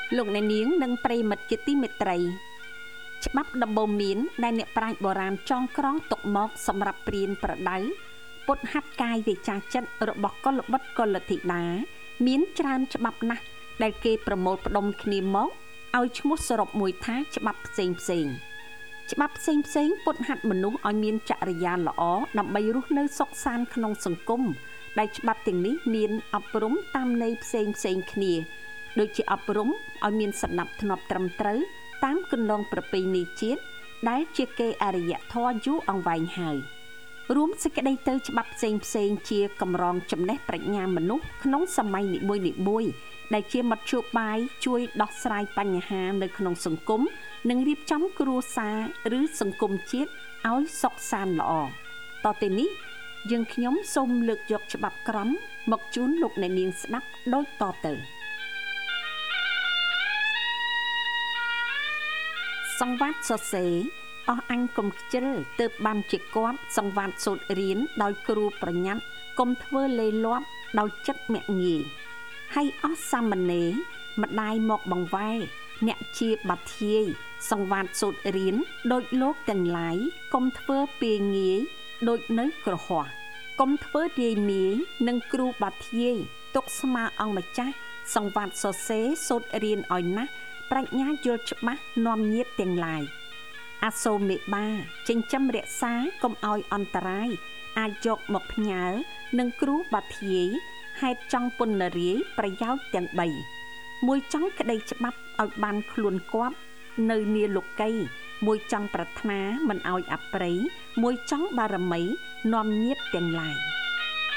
លោកអ្នកនាងនិងប្រិយមិត្តជាទីមេត្រីច្បាប់ដំបូន្មានដែលអ្នកប្រាជ្ញបុរាណចងក្រងទុកមកសម្រាប់ព្រានប្រដៅពុតហាត់កាយវិចារចិត្តរបស់កុលបុត្រកុលធីតាមានច្រើនច្បាប់ណាស់ដែលគេប្រមូលផ្ដុំគ្នាមកឲ្យឈ្មោះសរុបមួយថាច្បាប់ផ្សេងច្បាប់ផ្សេងពុតហាត់មនុស្សឲ្យមានចរិយាល្អដើម្បីរស់នៅសុខសាន្តក្នុងសង្គមដែលច្បាប់ទាំងនេះមានអប់រំតាមន័យផ្សេងគ្នាដូចជាអប់រំឲ្យមានសណ្ដាប់ធ្នាប់ត្រឹមត្រូវតាមគន្លងប្រពៃណីជាតិដែលជាកេរអរិយធម៌យូរអង្វែងហើយរួមសេចក្តីទៅច្បាប់ផ្សេងជាកម្រងចំណេះប្រាជ្ញាមនុស្សក្នុងសម័យនីមួយដែលជាមធ្យោបាយជួយដោះស្រាយបញ្ហានៅក្នុងសង្គមនិងរៀបចំគ្រួសារឬសង្គមជាតិឲ្យសុខសាន្តល្អតទៅនេះយើងខ្ញុំសូមលើកយកច្បាប់ក្រមមកជូនលោកអ្នកនាងស្ដាប់ដូចតទៅសង្វាតសរសេរអស់អញកុំខ្ជិលទើបបានជាគាត់សង្វាតសូត្ររៀនដោយគ្រូប្រញាប់កុំធ្វើលេលាប់ដោយចិត្តមាក់ងាយហើយអស់សាមណេរម្ដាយមកបង្វែរអ្នកជាបាធាយសង្វាតសូត្ររៀនដូចលោកទាំងឡាយកុំធ្វើពាងាយដូចនៅក្រហោះកុំធ្វើរាយមាយនឹងគ្រូបាធាយទុកស្មើអង្គម្ចាស់សង្វាតសរសេរសូត្ររៀនឲ្យណាស់ប្រាជ្ញាយល់ច្បាស់នាំញាតទាំងឡាយអាសូរមេបាចិញ្ចឹមរក្សាកុំឲ្យអន្តរាយអាចយកមកផ្ញើនឹងគ្រូបាធាយហេតុចង់ពុនរាយប្រយោជន៍ទាំង3មួយចង់ក្តីច្បាប់ឲ្យបានខ្លួនគប់នៅនាលោកីមួយចង់ប្រាថ្នាមិនឲ្យអប្រិយមួយចង់បារមីនាំញាតទាំងឡាយ